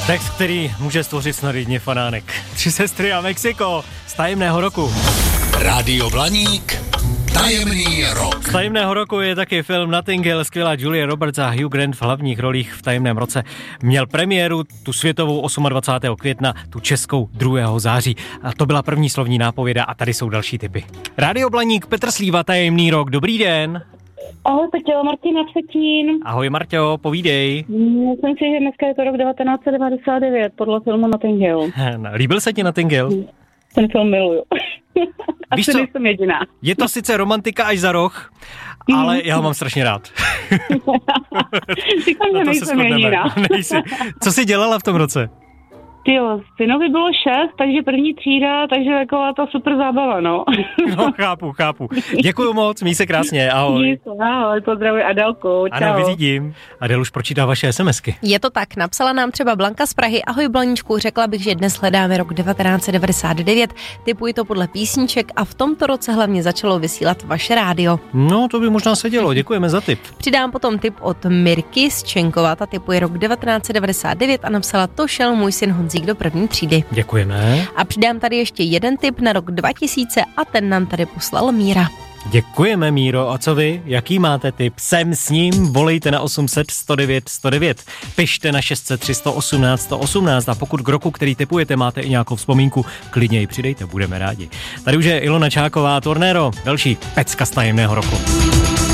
Text, který může stvořit snad jedně fanánek. 3 sestry a Mexiko z Tajemného roku. Rádio Blaník, Tajemný rok. Z Tajemného roku je taky film Notting Hill, skvělá Julia Roberts a Hugh Grant v hlavních rolích v Tajemném roce. Měl premiéru, tu světovou 28. května, tu českou 2. září. A to byla první slovní nápověda a tady jsou další tipy. Rádio Blaník, Petr Slíva, Tajemný rok, dobrý den. Ahoj Peťo, Martina Vsetín. Ahoj Marťo, povídej. Myslím si, že dneska je to rok 1999 podle filmu Notting Hill. Líbil se ti Notting Hill? Ten film miluju. Víš Asi co? nejsem jediná. Je to sice romantika až za roh, ale já ho mám strašně rád. Říkám, že nejsem jediná. Nejsi. Co jsi dělala v tom roce? Tyjo, synovi bylo 6, takže první třída, takže taková ta super zábava, no. No, chápu. Děkuju moc, měj se krásně, ahoj. Ahoj, pozdravuji Adelku, čau. Ano, vyřídím. Adel už pročítá vaše SMSky. Je to tak, napsala nám třeba Blanka z Prahy. Ahoj Blaníčku, řekla bych, že dnes hledáme rok 1999. Tipuji to podle písniček a v tomto roce hlavně začalo vysílat vaše rádio. No, to by možná sedělo, děkujeme za tip. Přidám potom tip od Mirky z Čenkova, ta tipuje rok 1999 a napsala: to šel můj syn Honzík do první třídy. Děkujeme. A přidám tady ještě jeden tip na rok 2000 a ten nám tady poslal Míra. Děkujeme, Míro. A co vy? Jaký máte tip? Sem s ním, volejte na 800 109 109. Pište na 603 118 118 a pokud k roku, který tipujete, máte i nějakou vzpomínku, klidně ji přidejte, budeme rádi. Tady už je Ilona Čáková, Tornero, další pecka z Tajemného roku.